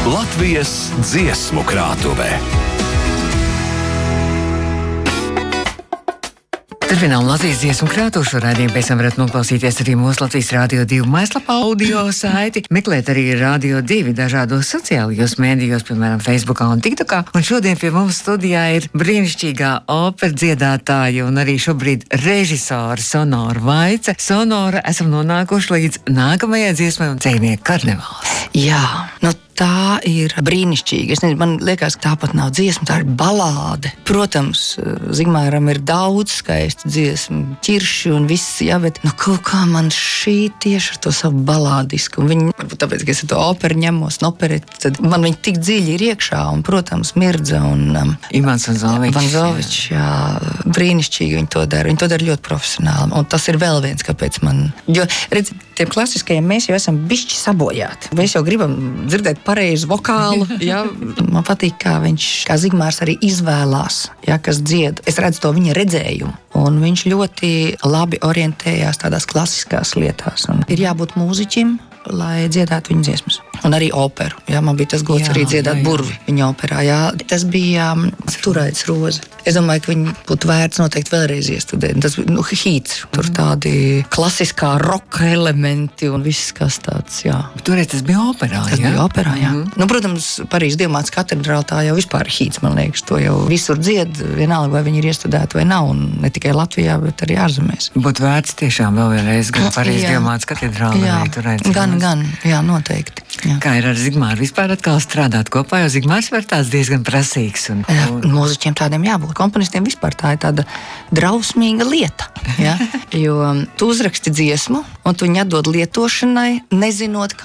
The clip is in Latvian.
Latvijas dziesmu krātuvē. Turpinām Latvijas dziesmu krātuvu. Šo raidījumu pēc tam varat noklausīties arī mūsu Latvijas Rādio 2 mājaslapā, audio saiti. Meklēt arī Rādio 2 dažādos sociālajos mēdījos, piemēram, Facebookā un TikTokā. Un šodien pie mums studijā ir brīnišķīgā operdziedātāja un arī šobrīd režisora Sonora Vaice. Sonora, esam nonākuši līdz nākamajai dziesmai un Dzejnieku karnevāls. Jā, tā ir brīnišķīga. Es nezinu, man liekas, ka tāpat nav dziesma, tā ir balāde. Protams, Zigmāram ir daudz skaistu dziesmu, ķirši un viss, jā, bet kaut kā man šī tieši ar to savu balādisku. Viņi, varbūt tāpēc, ka es ar to operu ņemos, opereti, tad man viņi tik dziļi ir iekšā un, protams, Mirdza un Imants Vanzovičs, jā, brīnišķīgi viņi to dara. Viņi to dara ļoti profesionāli. Un tas ir vēl viens, kāpēc man... Jo, redz, tiem klasiskajiem mēs jau esam bišķi sabojāti. Mēs jau gribam dzirdēt pareizu vokālu. Ja? Man patīk, kā Zigmārs arī izvēlās, ja, kas dzied. Es redzu to viņa redzējumu. Un viņš ļoti labi orientējās tādās klasiskās lietās. Un ir jābūt mūziķim, lai dziedātu viņa dziesmas. Un arī operu. Jā, man bija tas gods arī dziedāt burvi viņa operā. Jā. Tas bija Turaidas roze. Es domāju, ka viņi būtu vērts noteikti vēlreiz iestudēt. Tas bija hīts. Tur tādi klasiskā roka elementi un viss kas tāds, jā. Toreiz tas bija operā, Tas bija operā, jā. Protams, Parīzes Dievmātes katedrālē tā jau vispār hīts, man liekas. To jau visur dzied, vienalga, vai viņi ir iestudēti vai nav. Un ne tikai Latvijā, bet arī ārzemēs. Būtu vērts tiešām vēl vienreiz gan Parīzes Dievmātes katedrālē. Gan, jā, noteikti. Jā. Kā ir ar Zigmāru vispār atkal strādāt kopā, jo Zigmārs var tāds diezgan prasīgs. Mūziķiem tādiem jābūt. Komponistiem vispār tā ir tāda drausmīga lieta. Ja? Jo tu uzraksti dziesmu, un tu viņu atdod lietošanai, nezinot,